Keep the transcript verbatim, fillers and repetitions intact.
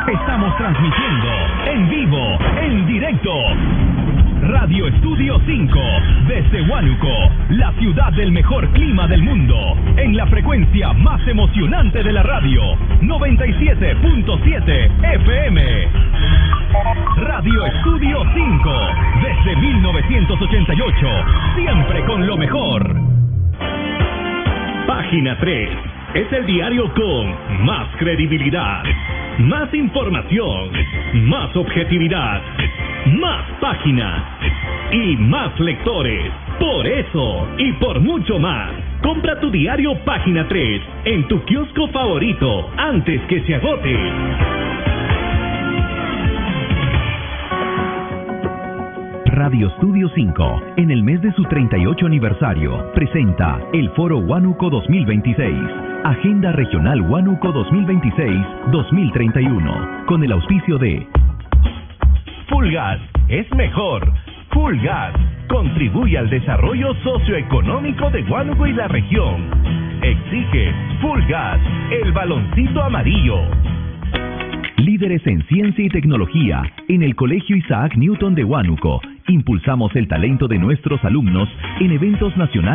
Estamos transmitiendo en vivo, en directo. Radio Estudio cinco, desde Huánuco, la ciudad del mejor clima del mundo, en la frecuencia más emocionante de la radio, noventa y siete punto siete F M. Radio Estudio cinco, desde mil novecientos ochenta y ocho, siempre con lo mejor. Página tres, es el diario con más credibilidad, más información, más objetividad, más páginas y más lectores. Por eso y por mucho más, compra tu diario Página tres en tu kiosco favorito antes que se agote. Radio Estudio cinco, en el mes de su treinta y ocho aniversario, presenta el Foro Huánuco dos mil veintiséis, Agenda Regional Huánuco dos mil veintiséis a dos mil treinta y uno, con el auspicio de Fulgas, es mejor. Fulgas contribuye al desarrollo socioeconómico de Huánuco y la región. Exige Fulgas, el baloncito amarillo. Líderes en ciencia y tecnología en el Colegio Isaac Newton de Huánuco. Impulsamos el talento de nuestros alumnos en eventos nacionales.